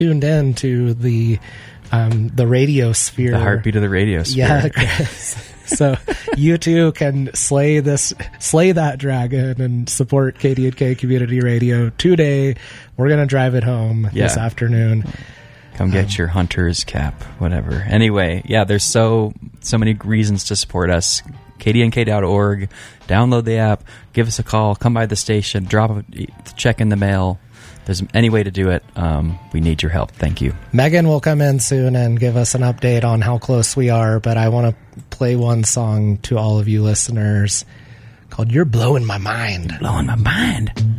tuned in to the radio sphere. The heartbeat of the radio sphere. Yeah, Chris. So you too can slay that dragon and support KD&K Community Radio today. We're going to drive it home this afternoon. Come get your hunter's cap, whatever. Anyway, there's so many reasons to support us. KDNK.org. Download the app. Give us a call. Come by the station. Drop a check in the mail. There's any way to do it. We need your help. Thank you. Megan will come in soon and give us an update on how close we are, but I want to play one song to all of you listeners called You're Blowing My Mind. Blowing my mind.